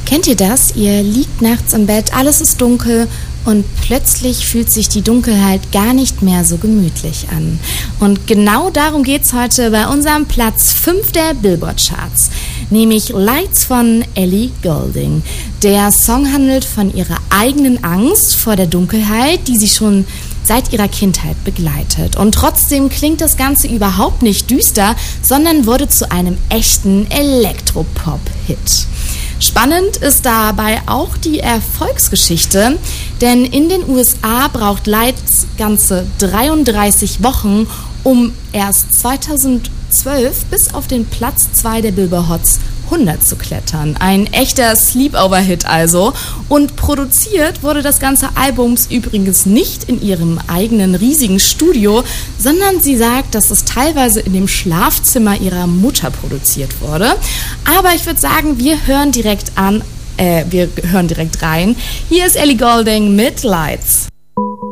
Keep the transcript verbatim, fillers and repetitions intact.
Kennt ihr das? Ihr liegt nachts im Bett, alles ist dunkel und plötzlich fühlt sich die Dunkelheit gar nicht mehr so gemütlich an. Und genau darum geht's heute bei unserem Platz fünf der Billboard-Charts, nämlich Lights von Ellie Goulding. Der Song handelt von ihrer eigenen Angst vor der Dunkelheit, die sie schon seit ihrer Kindheit begleitet. Und trotzdem klingt das Ganze überhaupt nicht düster, sondern wurde zu einem echten Elektropop-Hit. Spannend ist dabei auch die Erfolgsgeschichte, denn in den U S A braucht Lights ganze dreiunddreißig Wochen, um erst zweitausendzwölf bis auf den Platz zwei der Billboard Hot hundert zu klettern. Ein echter Sleepover-Hit also. Und produziert wurde das ganze Album übrigens nicht in ihrem eigenen riesigen Studio, sondern sie sagt, dass es teilweise in dem Schlafzimmer ihrer Mutter produziert wurde. Aber ich würde sagen, wir hören direkt an, äh, wir hören direkt rein. Hier ist Ellie Goulding mit Lights.